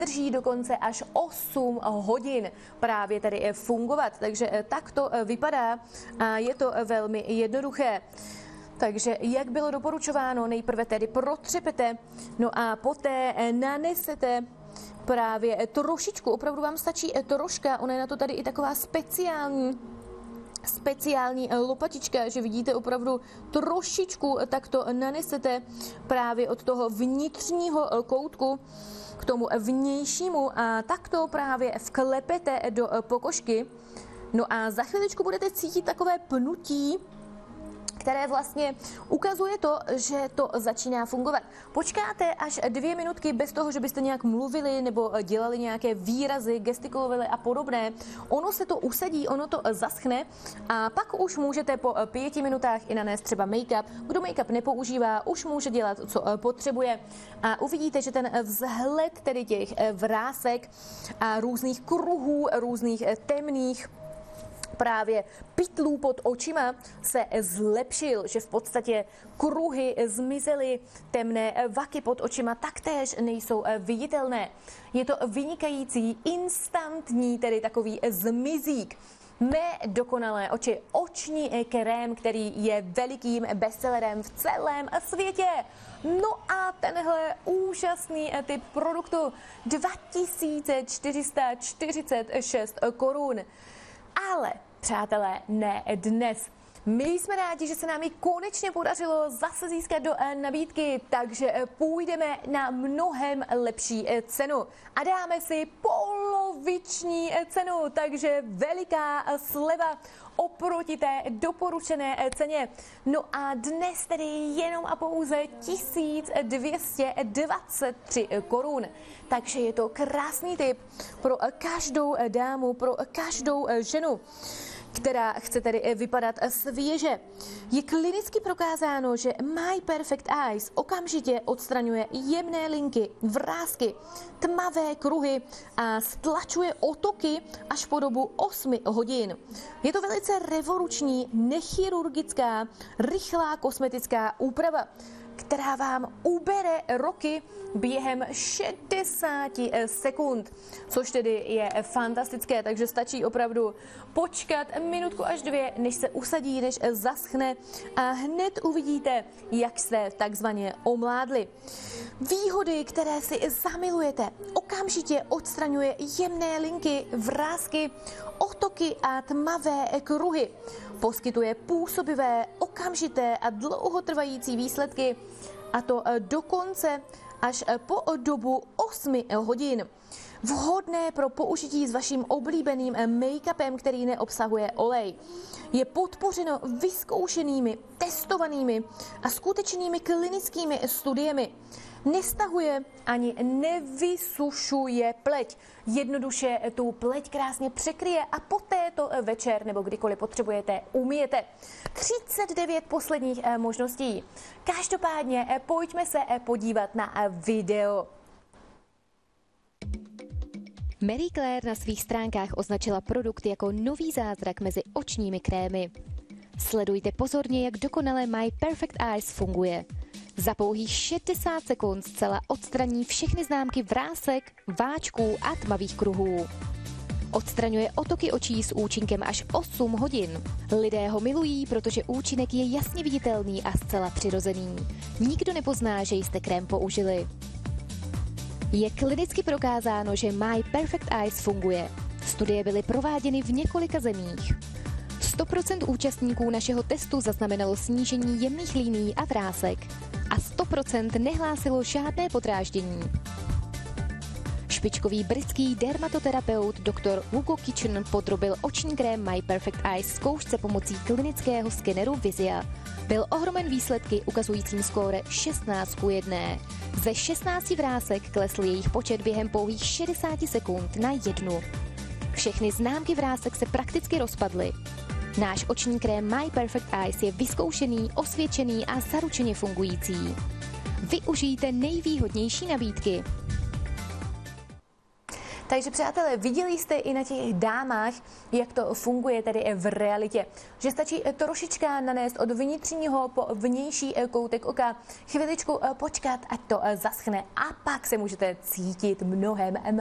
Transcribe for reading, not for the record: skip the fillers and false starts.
drží dokonce až 8 hodin právě tady fungovat. Takže tak to vypadá a je to velmi jednoduché. Takže jak bylo doporučováno, nejprve tedy protřepete, no a poté nanesete právě trošičku, opravdu vám stačí troška, ona je na to tady i taková speciální lopatička, že vidíte opravdu trošičku, tak to nanesete právě od toho vnitřního koutku k tomu vnějšímu a tak to právě vklepete do pokožky. No a za chviličku budete cítit takové pnutí, které vlastně ukazuje to, že to začíná fungovat. Počkáte až 2 minutky bez toho, že byste nějak mluvili nebo dělali nějaké výrazy, gestikulovali a podobné. Ono se to usadí, ono to zaschne a pak už můžete po 5 minutách i nanést třeba make-up. Kdo make-up nepoužívá, už může dělat, co potřebuje a uvidíte, že ten vzhled tedy těch vrásek a různých kruhů, různých temných právě pytlů pod očima se zlepšil, že v podstatě kruhy zmizely, temné vaky pod očima taktéž nejsou viditelné. Je to vynikající, instantní, tedy takový zmizík. Mé dokonalé oči, oční krém, který je velikým bestsellerem v celém světě. No a tenhle úžasný typ produktu 2446 korun. Ale přátelé, ne dnes. My jsme rádi, že se nám ji konečně podařilo zase získat do nabídky, takže půjdeme na mnohem lepší cenu a dáme si poloviční cenu, takže veliká sleva oproti té doporučené ceně. No a dnes tedy jenom a pouze 1223 korun. Takže je to krásný tip pro každou dámu, pro každou ženu, která chce tedy vypadat svěže. Je klinicky prokázáno, že My Perfect Eyes okamžitě odstraňuje jemné linky, vrásky, tmavé kruhy a stlačuje otoky až po dobu 8 hodin. Je to velice revoluční, nechirurgická, rychlá kosmetická úprava, která vám ubere roky během 60 sekund, což tedy je fantastické, takže stačí opravdu počkat minutku až 2, než se usadí, než zaschne a hned uvidíte, jak jste takzvaně omládli. Výhody, které si zamilujete, okamžitě odstraňuje jemné linky, vrásky, otoky a tmavé kruhy. Poskytuje působivé, okamžité a dlouhotrvající výsledky, a to dokonce až po dobu 8 hodin. Vhodné pro použití s vaším oblíbeným make-upem, který neobsahuje olej. Je podpořeno vyzkoušenými, testovanými a skutečnými klinickými studiemi. Nestahuje ani nevysušuje pleť. Jednoduše tu pleť krásně překryje a poté to večer nebo kdykoliv potřebujete umyjete. 39 posledních možností. Každopádně pojďme se podívat na video. Marie Claire na svých stránkách označila produkt jako nový zázrak mezi očními krémy. Sledujte pozorně, jak dokonale My Perfect Eyes funguje. Za pouhých 60 sekund zcela odstraní všechny známky vrásek, váčků a tmavých kruhů. Odstraňuje otoky očí s účinkem až 8 hodin. Lidé ho milují, protože účinek je jasně viditelný a zcela přirozený. Nikdo nepozná, že jste krém použili. Je klinicky prokázáno, že My Perfect Eyes funguje. Studie byly prováděny v několika zemích. 100% účastníků našeho testu zaznamenalo snížení jemných linií a vrásek a 100% nehlásilo žádné podráždění. Špičkový britský dermatoterapeut Dr. Hugo Kitchen podrobil oční krém My Perfect Eyes zkoušce pomocí klinického skeneru Vizia. Byl ohromen výsledky ukazujícím skóre 16:1. Ze 16 vrásek klesl jejich počet během pouhých 60 sekund na 1. Všechny známky vrásek se prakticky rozpadly. Náš oční krém My Perfect Eyes je vyzkoušený, osvědčený a zaručeně fungující. Využijte nejvýhodnější nabídky. Takže přátelé, viděli jste i na těch dámách, jak to funguje tedy v realitě. Že stačí trošička nanést od vnitřního po vnější koutek oka, chviličku počkat, ať to zaschne a pak se můžete cítit mnohem